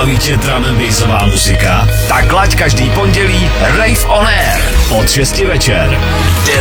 Baví tě drum and bassová muzika? Tak laď každý pondělí Rave on Air od 6 večer.